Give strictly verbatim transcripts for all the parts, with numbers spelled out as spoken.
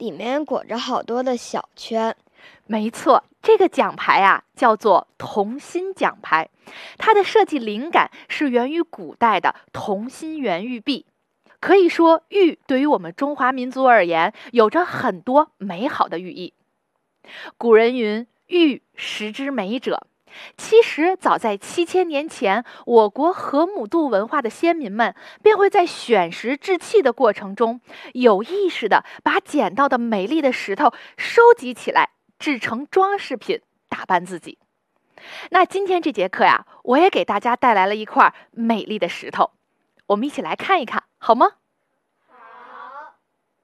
里面裹着好多的小圈。 没错，这个奖牌啊叫做同心奖牌，它的设计灵感是源于古代的同心圆玉璧。可以说，玉对于我们中华民族而言，有着很多美好的寓意。古人云：“玉石之美者。”其实，早在七千年前，我国河姆渡文化的先民们便会在选石制器的过程中，有意识地把捡到的美丽的石头收集起来，制成装饰品，打扮自己。那今天这节课呀，我也给大家带来了一块美丽的石头，我们一起来看一看，好吗？ 好。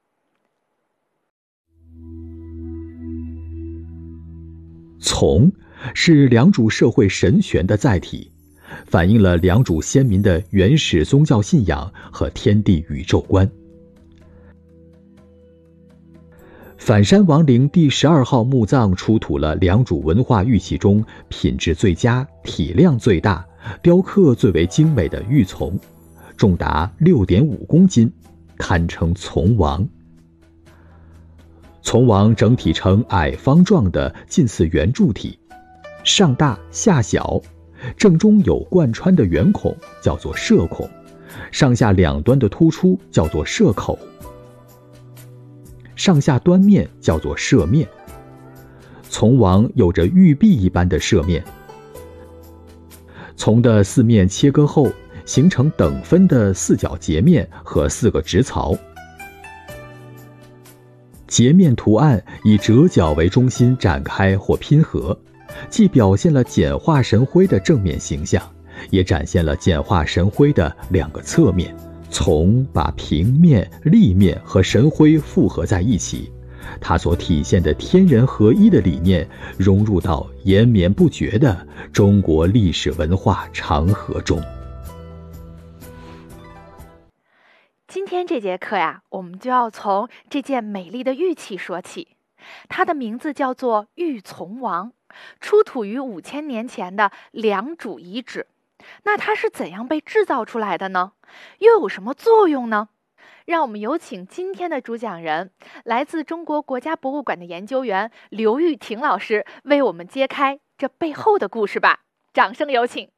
琮是良渚社会神权的载体，反映了良渚先民的原始宗教信仰和天地宇宙观。反山王陵第十二号墓葬出土了良渚文化玉器中品质最佳、体量最大、雕刻最为精美的玉琮，重达 六点五公斤，堪称琮王。琮王整体呈矮方状的近似圆柱体，上大下小，正中有贯穿的圆孔，叫做射孔，上下两端的突出叫做射口，上下端面叫做射面。琮王有着玉璧一般的射面，琮的四面切割后，形成等分的四角截面和四个直槽。截面图案以折角为中心展开或拼合，既表现了简化神徽的正面形象，也展现了简化神徽的两个侧面。琮把平面、立面和神徽复合在一起，它所体现的天人合一的理念融入到延绵不绝的中国历史文化长河中。 今天这节课呀，我们就要从这件美丽的玉器说起。它的名字叫做玉琮王，出土于五千年前的良渚遗址。那它是怎样被制造出来的呢？又有什么作用呢？让我们有请今天的主讲人，来自中国国家博物馆的研究员刘玉婷老师，为我们揭开这背后的故事吧。掌声有请。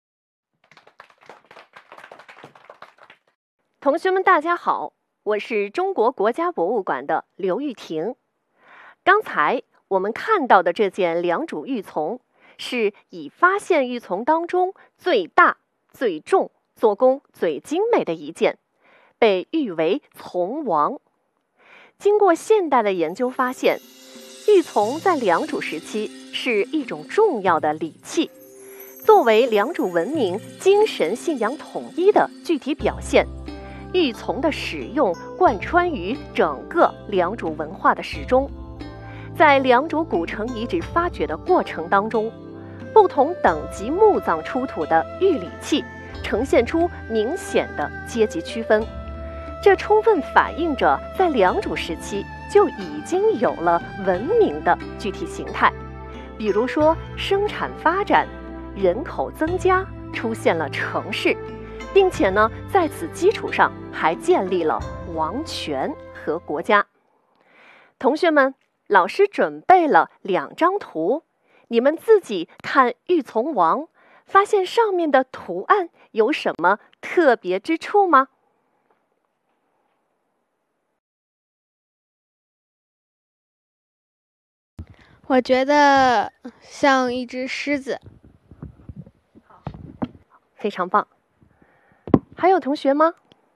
同学们大家好，我是中国国家博物馆的刘玉婷。刚才我们看到的这件良渚玉琮，是已发现玉琮当中最大、最重、做工最精美的一件，被誉为琮王。经过现代的研究发现，玉琮在良渚时期是一种重要的礼器，作为良渚文明精神信仰统一的具体表现，玉琮的使用贯穿于整个良渚文化的始终。在良渚古城遗址发掘的过程当中，不同等级墓葬出土的玉礼器呈现出明显的阶级区分，这充分反映着在良渚时期就已经有了文明的具体形态。比如说生产发展，人口增加，出现了城市，并且呢，在此基础上还建立了王权和国家。同学们，老师准备了两张图，你们自己看玉琮王，发现上面的图案有什么特别之处吗？ 我觉得像一只狮子。 非常棒。还有同学吗？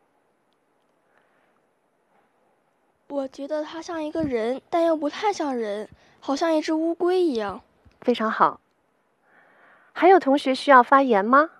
我觉得它像一个人，但又不太像人，好像一只乌龟一样。 非常好。还有同学需要发言吗？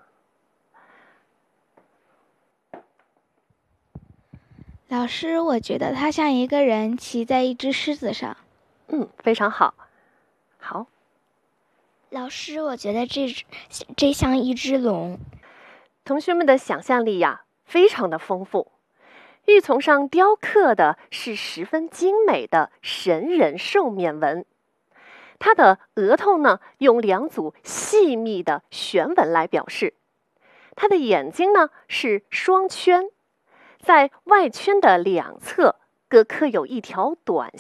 老师，我觉得它像一个人骑在一只狮子上。 嗯，非常好。好。 老师，我觉得这这像一只龙。 同学们的想象力呀，非常的丰富。玉琮上雕刻的是十分精美的神人兽面纹，它的额头呢，用两组细密的旋纹来表示。它的眼睛呢是双圈，在外圈的两侧各刻有一条短